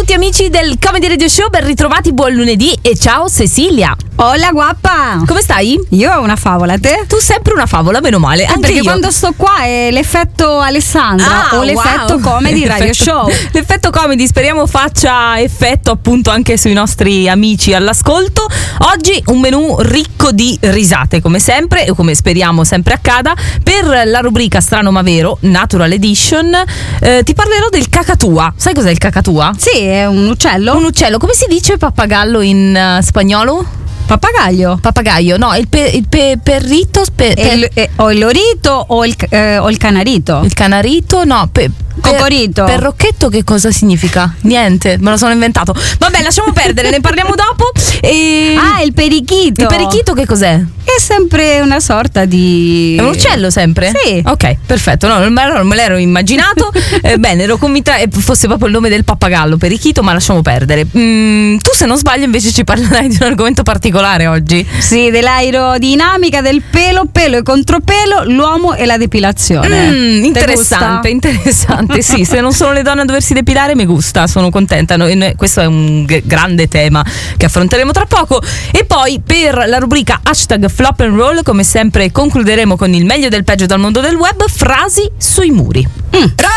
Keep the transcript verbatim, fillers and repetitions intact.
tutti amici del Comedy Radio Show, ben ritrovati, buon lunedì e ciao Cecilia. Hola guappa. Come stai? Io ho una favola, te? Tu sempre una favola, meno male. Eh, Anche perché io. quando sto qua è l'effetto Alessandra Ah, o l'effetto wow. Comedy Radio L'effetto- Show. L'effetto comedy speriamo faccia effetto appunto anche sui nostri amici all'ascolto. Oggi un menù ricco di risate come sempre e come speriamo sempre accada. Per la rubrica Strano ma Vero, Natural Edition, eh, ti parlerò del cacatua. Sai cos'è il cacatua? Sì, è un uccello. Un uccello. Come si dice pappagallo in eh, spagnolo? Papagaglio. Papagaio, no, il, pe, il pe, perrito, pe, E per- il- e- o il lorito o il, eh, o il canarito. il canarito, no, pe, per- Cocorito. Perrocchetto che cosa significa? Niente, me lo sono inventato. Vabbè, lasciamo perdere, ne parliamo dopo. E... Ah, il perichito. il perichito che cos'è? È sempre una sorta di... È un uccello sempre? Sì. Ok, perfetto, no, non me, non me l'ero immaginato. eh, bene, ero convinta eh, fosse proprio il nome del pappagallo, perichito, ma lasciamo perdere. Mm, tu se non sbaglio invece ci parlerai di un argomento particolare oggi. Sì, dell'aerodinamica del pelo, pelo e contropelo, l'uomo e la depilazione. Mm, Te interessante, gusta? interessante. Sì, se non sono le donne a doversi depilare mi gusta, sono contenta. Noi- noi- questo è un g- grande tema che affronteremo tra poco. E poi per la rubrica hashtag flop and roll, come sempre concluderemo con il meglio del peggio dal mondo del web, frasi sui muri. Mm.